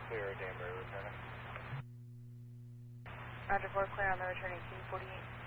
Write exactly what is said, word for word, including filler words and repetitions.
Clear, Danbury returning. Roger four, clear on the returning team forty-eight.